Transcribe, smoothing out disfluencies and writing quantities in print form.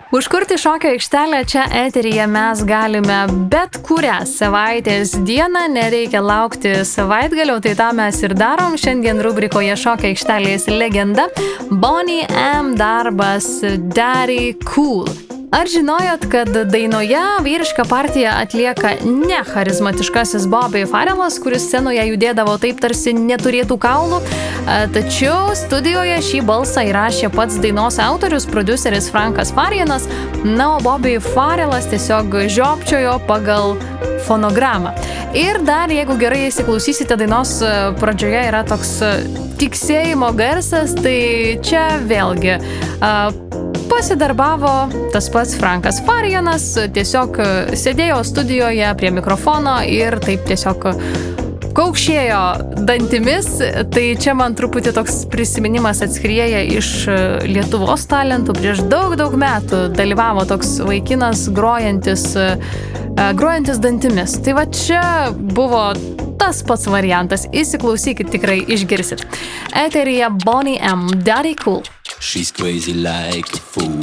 Užkurti šokio aikštelę čia eteryje mes galime bet kurią savaitės dieną, nereikia laukti savaitgalio, tai tą mes ir darom. Šiandien rubrikoje šokio aikštelės legenda Boney M. darbas Daddy Cool. Ar žinojot, kad dainoje vyrišką partiją atlieka ne charizmatiškasis Bobby Farrelas, kuris scenoje judėdavo taip tarsi neturėtų kaulų, tačiau studijoje šį balsą įrašė pats dainos autorius, prodiuseris Frankas Farianas, na, o Bobby Farrelas tiesiog žiopčiojo pagal fonogramą. Ir dar, jeigu gerai įsiklausysite, dainos pradžioje yra toks tiksėjimo garsas, tai čia vėlgi pasidarbavo tas pats Frankas Farianas, tiesiog sėdėjo studijoje prie mikrofono ir taip tiesiog kaukšėjo dantimis. Tai čia man truputį toks prisiminimas atskrieja iš Lietuvos talentų. Prieš daug metų dalyvavo toks vaikinas grojantis dantimis. Tai va čia buvo tas pats variantas. Įsiklausykit, tikrai išgirsit. Eteryje Boney M. Daddy Cool. She's crazy like a fool.